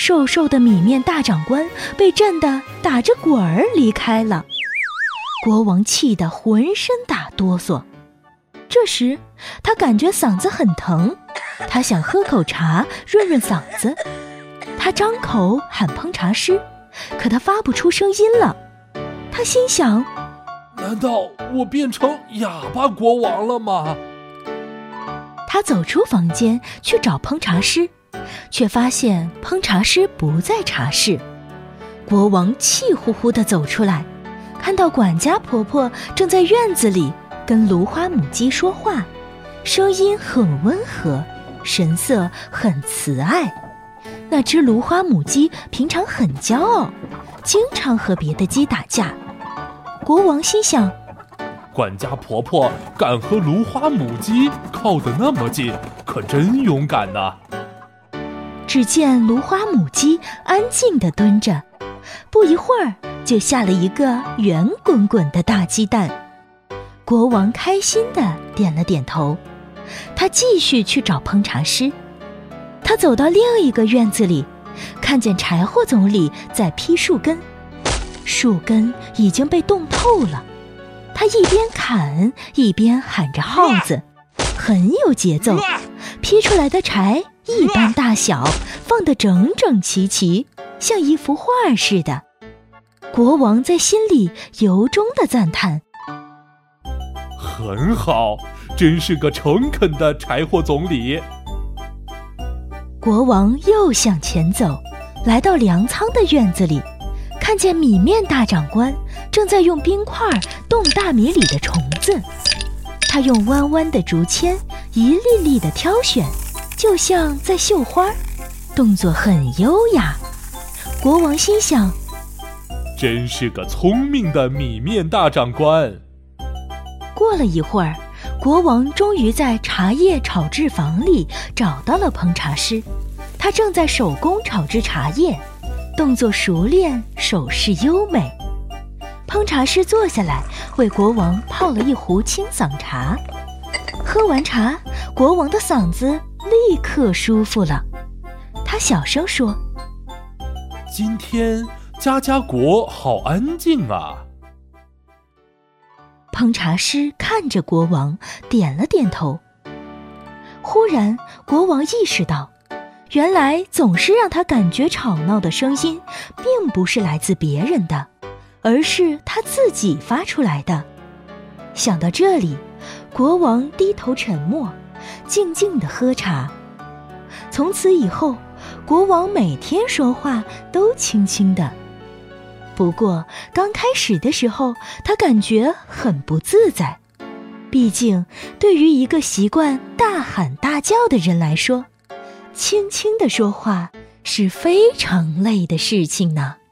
瘦瘦的米面大长官被震得打着滚儿离开了。国王气得浑身打哆嗦。这时他感觉嗓子很疼，他想喝口茶润润嗓子。他张口喊烹茶师，可他发不出声音了。他心想， 难道我变成哑巴国王了吗？ 他走出房间去找烹茶师，却发现烹茶师不在茶室。国王气呼呼地走出来，看到管家婆婆正在院子里跟芦花母鸡说话，声音很温和，神色很慈爱。那只芦花母鸡平常很骄傲，经常和别的鸡打架。国王心想， 管家婆婆敢和芦花母鸡靠得那么近，可真勇敢呢。 只见芦花母鸡安静地蹲着，不一会儿就下了一个圆滚滚的大鸡蛋。国王开心地点了点头，他继续去找烹茶师。他走到另一个院子里，看见柴火总理在劈树根，树根已经被冻透了。他一边砍一边喊着号子，很有节奏，劈出来的柴一般大小，放得整整齐齐，像一幅画似的。国王在心里由衷地赞叹， 很好，真是个诚恳的柴火总理。 国王又向前走，来到粮仓的院子里，看见米面大长官正在用冰块冻大米里的虫子。他用弯弯的竹签一粒粒地挑选，就像在绣花，动作很优雅。国王心想， 真是个聪明的米面大长官。 过了一会儿，国王终于在茶叶炒制房里找到了烹茶师。他正在手工炒制茶叶，动作熟练，手势优美。烹茶师坐下来为国王泡了一壶清嗓茶。喝完茶，国王的嗓子立刻舒服了。他小声说， 今天家家国好安静啊。 烹茶师看着国王，点了点头。忽然国王意识到，原来总是让他感觉吵闹的声音并不是来自别人的，而是他自己发出来的。想到这里，国王低头沉默，静静地喝茶。从此以后，国王每天说话都轻轻的。不过刚开始的时候，他感觉很不自在。毕竟对于一个习惯大喊大叫的人来说，轻轻地说话是非常累的事情呢。